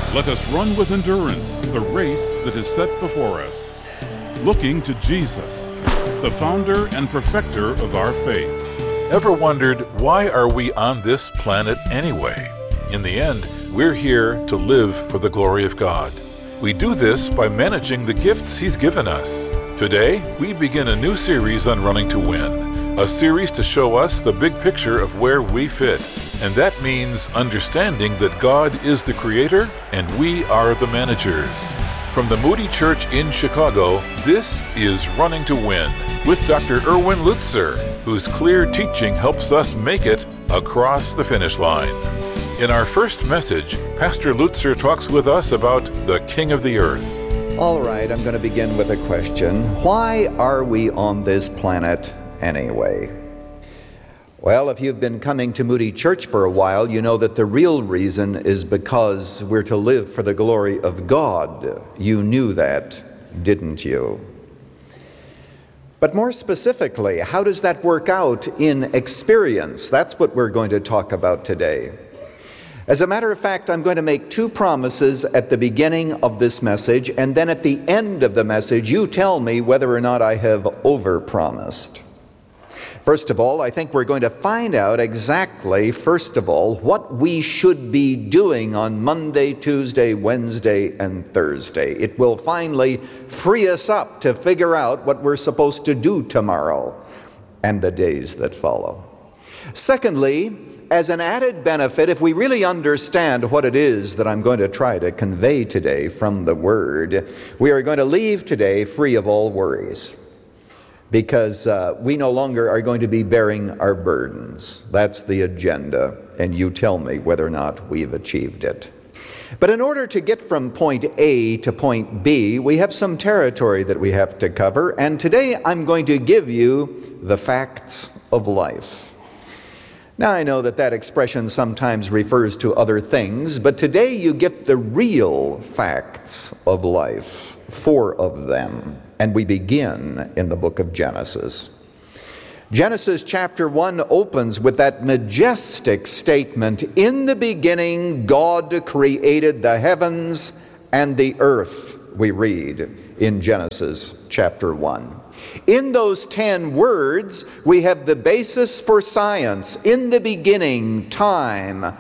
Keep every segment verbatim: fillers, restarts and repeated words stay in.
Let us run with endurance the race that is set before us, looking to Jesus, the founder and perfecter of our faith. Ever wondered, why are we on this planet anyway? In the end, we're here to live for the glory of God. We do this by managing the gifts He's given us. Today, we begin a new series on Running to Win, a series to show us the big picture of where we fit. And that means understanding that God is the creator and we are the managers. From the Moody Church in Chicago, this is Running to Win with Doctor Erwin Lutzer, whose clear teaching helps us make it across the finish line. In our first message, Pastor Lutzer talks with us about the King of the Earth. All right, I'm going to begin with a question. Why are we on this planet anyway? Well, if you've been coming to Moody Church for a while, you know that the real reason is because we're to live for the glory of God. You knew that, didn't you? But more specifically, how does that work out in experience? That's what we're going to talk about today. As a matter of fact, I'm going to make two promises at the beginning of this message, and then at the end of the message, you tell me whether or not I have overpromised. First of all, I think we're going to find out exactly, first of all, what we should be doing on Monday, Tuesday, Wednesday, and Thursday. It will finally free us up to figure out what we're supposed to do tomorrow and the days that follow. Secondly, as an added benefit, if we really understand what it is that I'm going to try to convey today from the Word, we are going to leave today free of all worries. Because uh, we no longer are going to be bearing our burdens. That's the agenda, and you tell me whether or not we've achieved it. But in order to get from point A to point B, we have some territory that we have to cover, and today I'm going to give you the facts of life. Now, I know that that expression sometimes refers to other things, but today you get the real facts of life, four of them. And we begin in the book of Genesis. Genesis chapter one opens with that majestic statement, "In the beginning, God created the heavens and the earth," we read in Genesis chapter one. In those ten words, we have the basis for science. In the beginning, time,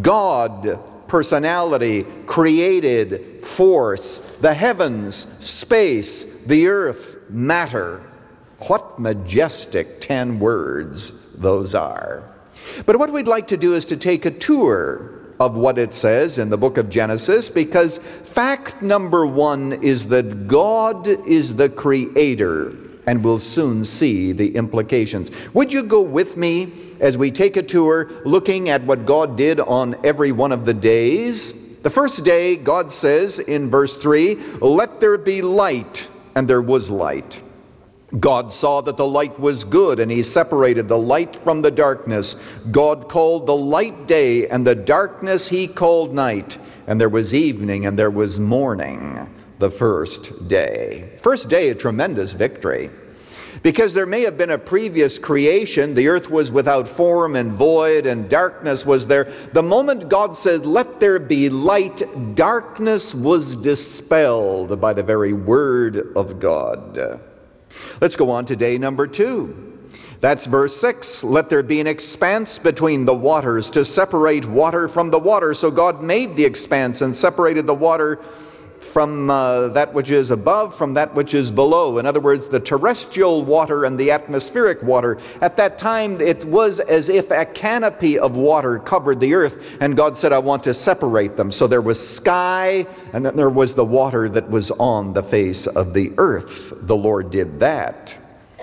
God, personality, created, force, the heavens, space, the earth, matter. What majestic ten words those are. But what we'd like to do is to take a tour of what it says in the book of Genesis, because fact number one is that God is the creator, and we'll soon see the implications. Would you go with me as we take a tour looking at what God did on every one of the days? The first day, God says in verse three, "Let there be light," and there was light. God saw that the light was good, and He separated the light from the darkness. God called the light day, and the darkness He called night. And there was evening, and there was morning, the first day. First day, a tremendous victory. Because there may have been a previous creation, the earth was without form and void, and darkness was there. The moment God said, "Let there be light," darkness was dispelled by the very word of God. Let's go on to day number two. That's verse six. "Let there be an expanse between the waters to separate water from the water." So God made the expanse and separated the water from uh, that which is above, from that which is below. In other words, the terrestrial water and the atmospheric water. At that time, it was as if a canopy of water covered the earth, and God said, "I want to separate them." So there was sky, and then there was the water that was on the face of the earth. The Lord did that.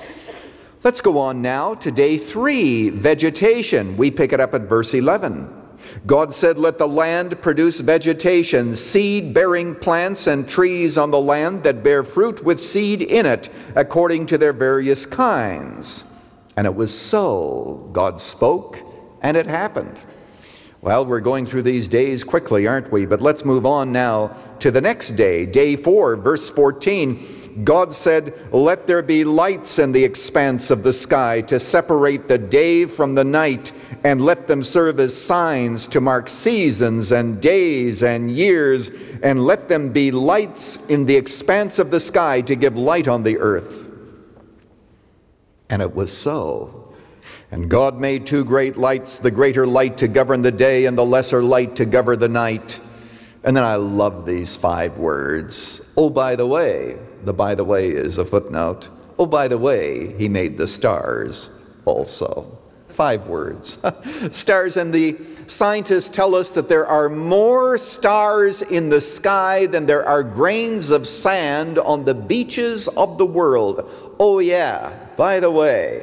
Let's go on now to day three, vegetation. We pick it up at verse eleven. God said, "Let the land produce vegetation, seed-bearing plants and trees on the land that bear fruit with seed in it, according to their various kinds." And it was so. God spoke, and it happened. Well, we're going through these days quickly, aren't we? But let's move on now to the next day, day four, verse fourteen. God said, "Let there be lights in the expanse of the sky to separate the day from the night, and let them serve as signs to mark seasons and days and years, and let them be lights in the expanse of the sky to give light on the earth." And it was so. And God made two great lights, the greater light to govern the day and the lesser light to govern the night. And then I love these five words. Oh, by the way, the by the way is a footnote. Oh, by the way, he made the stars also. Five words. Stars, and the scientists tell us that there are more stars in the sky than there are grains of sand on the beaches of the world. Oh yeah, by the way,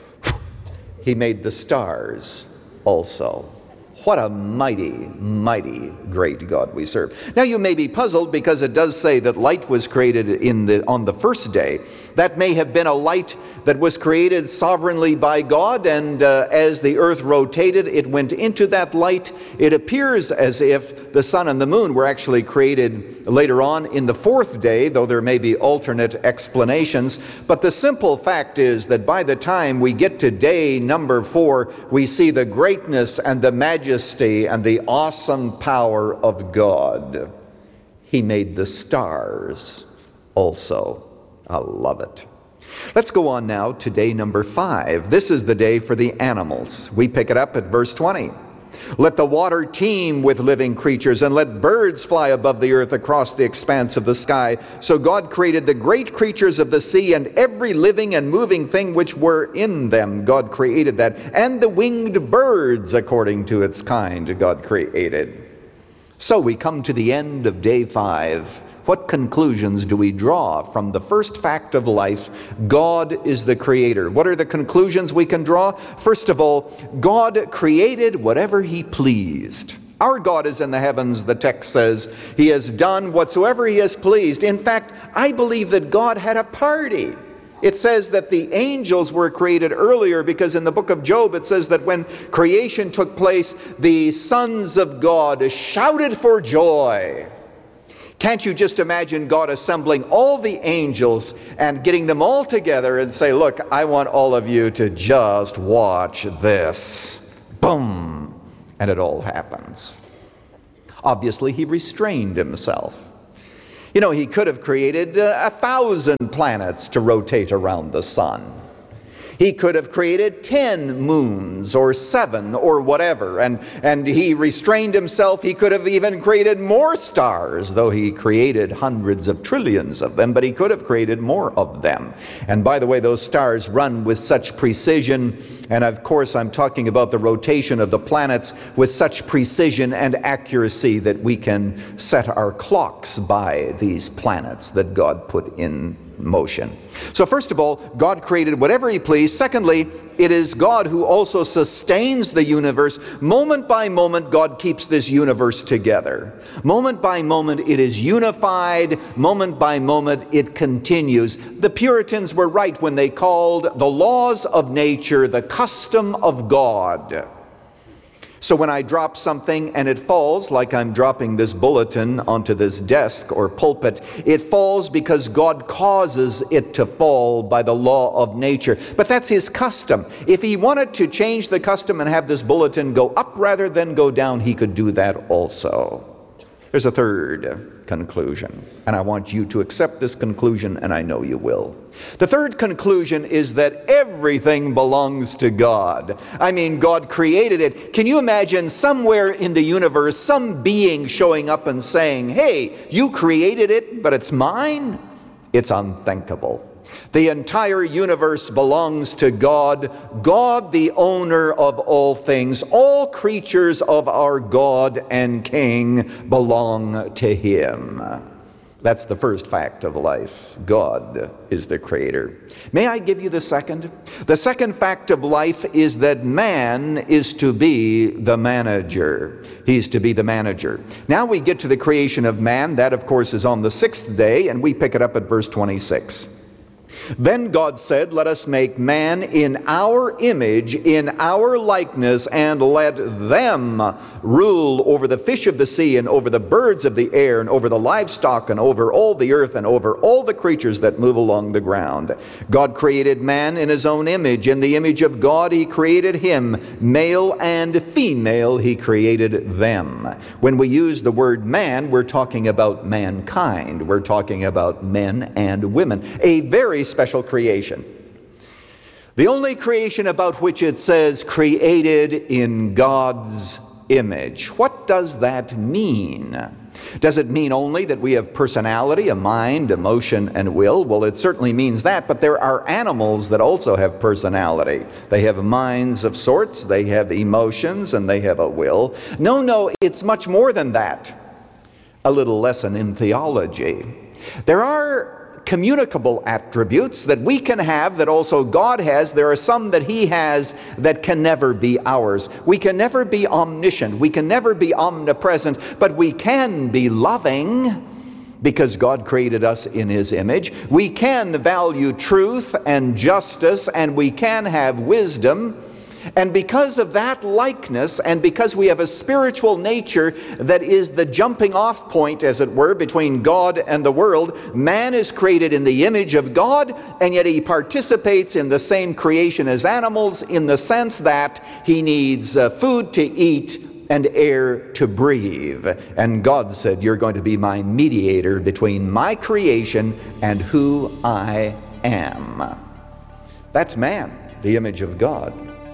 he made the stars also. What a mighty, mighty, great God we serve. Now you may be puzzled because it does say that light was created in the, on the first day. That may have been a light that was created sovereignly by God, and uh, as the earth rotated, it went into that light. It appears as if the sun and the moon were actually created later on in the fourth day, though there may be alternate explanations. But the simple fact is that by the time we get to day number four, we see the greatness and the majesty and the awesome power of God. He made the stars also. I love it. Let's go on now to day number five. This is the day for the animals. We pick it up at verse twenty. Let the water teem with living creatures, and let birds fly above the earth across the expanse of the sky. So God created the great creatures of the sea, and every living and moving thing which were in them. God created that. And the winged birds according to its kind God created. So we come to the end of day five. What conclusions do we draw from the first fact of life? God is the creator. What are the conclusions we can draw? First of all, God created whatever he pleased. Our God is in the heavens, the text says. He has done whatsoever he has pleased. In fact, I believe that God had a party. It says that the angels were created earlier because in the book of Job it says that when creation took place, the sons of God shouted for joy. Can't you just imagine God assembling all the angels and getting them all together and say, look, I want all of you to just watch this. Boom. And it all happens. Obviously, he restrained himself. You know, he could have created uh, a thousand planets to rotate around the sun. He could have created ten moons or seven or whatever, and, and he restrained himself. He could have even created more stars, though he created hundreds of trillions of them, but he could have created more of them. And by the way, those stars run with such precision, and of course I'm talking about the rotation of the planets with such precision and accuracy that we can set our clocks by these planets that God put in motion. So first of all, God created whatever he pleased. Secondly, it is God who also sustains the universe. Moment by moment, God keeps this universe together. Moment by moment, it is unified. Moment by moment, it continues. The Puritans were right when they called the laws of nature the custom of God. So when I drop something and it falls, like I'm dropping this bulletin onto this desk or pulpit, it falls because God causes it to fall by the law of nature. But that's his custom. If he wanted to change the custom and have this bulletin go up rather than go down, he could do that also. There's a third conclusion, and I want you to accept this conclusion, and I know you will. The third conclusion is that everything belongs to God. I mean, God created it. Can you imagine somewhere in the universe some being showing up and saying, hey, you created it, but it's mine? It's unthinkable. The entire universe belongs to God. God, the owner of all things. All creatures of our God and King belong to him. That's the first fact of life. God is the creator. May I give you the second? The second fact of life is that man is to be the manager. He's to be the manager. Now we get to the creation of man. That, of course, is on the sixth day, and we pick it up at verse twenty-six. Then God said, let us make man in our image, in our likeness, and let them rule over the fish of the sea, and over the birds of the air, and over the livestock, and over all the earth, and over all the creatures that move along the ground. God created man in his own image. In the image of God he created him. Male and female he created them. When we use the word man, we're talking about mankind. We're talking about men and women. A very special creation. The only creation about which it says created in God's image. What does that mean? Does it mean only that we have personality, a mind, emotion, and will? Well, it certainly means that, but there are animals that also have personality. They have minds of sorts, they have emotions, and they have a will. No, no, it's much more than that. A little lesson in theology. There are communicable attributes that we can have that also God has. There are some that he has that can never be ours. We can never be omniscient. We can never be omnipresent, but we can be loving because God created us in his image. We can value truth and justice, and we can have wisdom. And because of that likeness, and because we have a spiritual nature that is the jumping off point, as it were, between God and the world, man is created in the image of God, and yet he participates in the same creation as animals in the sense that he needs uh, food to eat and air to breathe. And God said, you're going to be my mediator between my creation and who I am. That's man, the image of God.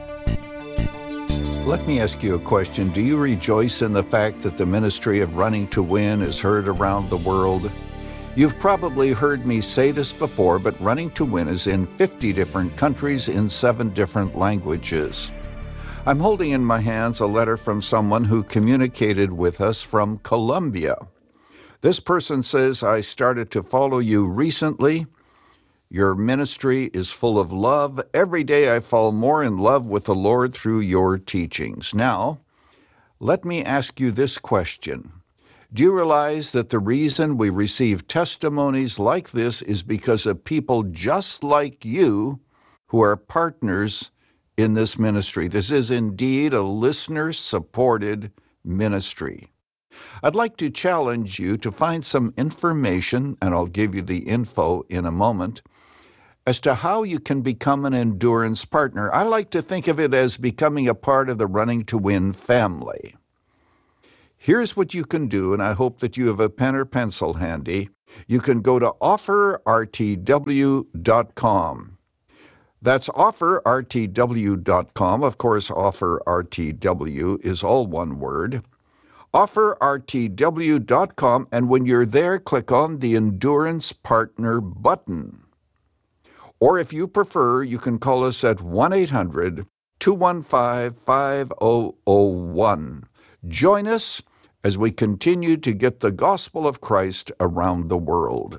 Let me ask you a question. Do you rejoice in the fact that the ministry of Running to Win is heard around the world? You've probably heard me say this before, but Running to Win is in fifty different countries in seven different languages. I'm holding in my hands a letter from someone who communicated with us from Colombia. This person says, I started to follow you recently. Your ministry is full of love. Every day I fall more in love with the Lord through your teachings. Now, let me ask you this question. Do you realize that the reason we receive testimonies like this is because of people just like you who are partners in this ministry? This is indeed a listener-supported ministry. I'd like to challenge you to find some information, and I'll give you the info in a moment, as to how you can become an endurance partner. I like to think of it as becoming a part of the Running to Win family. Here's what you can do, and I hope that you have a pen or pencil handy. You can go to offer r t w dot com. That's offer r t w dot com. Of course, offer R T W is all one word. offer r t w dot com, and when you're there, click on the Endurance Partner button. Or if you prefer, you can call us at one eight hundred two one five five zero zero one. Join us as we continue to get the gospel of Christ around the world.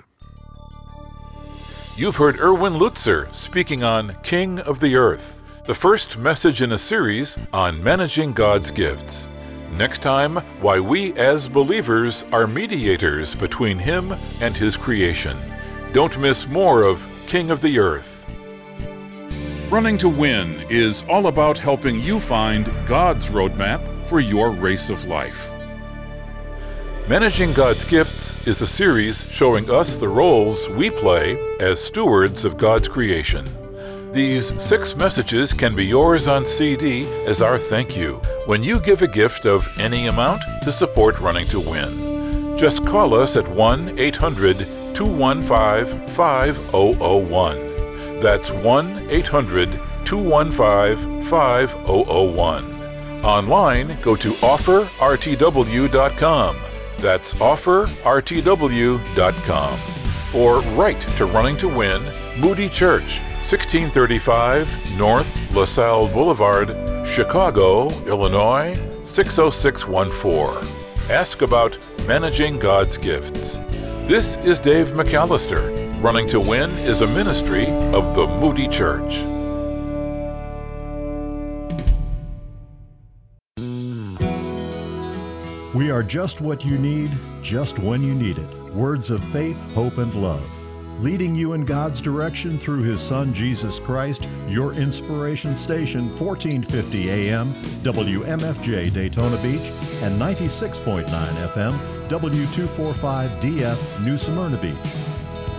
You've heard Erwin Lutzer speaking on King of the Earth, the first message in a series on managing God's gifts. Next time, why we as believers are mediators between Him and His creation. Don't miss more of King of the Earth. Running to Win is all about helping you find God's roadmap for your race of life. Managing God's Gifts is a series showing us the roles we play as stewards of God's creation. These six messages can be yours on C D as our thank you when you give a gift of any amount to support Running to Win. Just call us at one eight hundred two one five five zero zero one. That's one eight hundred two one five five zero zero one. Online, go to offer r t w dot com. That's offer r t w dot com. Or write to Running to Win, Moody Church, sixteen thirty-five North LaSalle Boulevard, Chicago, Illinois, six oh six one four. Ask about managing God's gifts. This is Dave McAllister. Running to Win is a ministry of the Moody Church. We are just what you need, just when you need it. Words of faith, hope, and love. leading you in God's direction through His Son, Jesus Christ, your inspiration station, fourteen fifty A M, W M F J Daytona Beach, and ninety-six point nine F M, W two forty-five D F, New Smyrna Beach.